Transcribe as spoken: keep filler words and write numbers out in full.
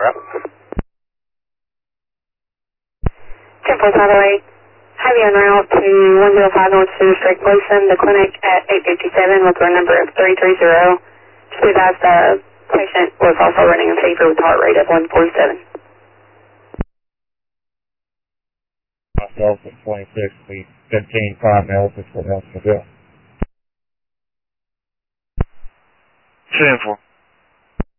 route. ten four five oh eight. Have you en route to one oh five North Center Street, Gleason, the clinic at eight fifty-seven with our number of three three zero. Just advise the patient was also running a fever with heart rate of one forty-seven. Myself at twenty-six, we fifteen five Nelson for Nelson Bill. ten four.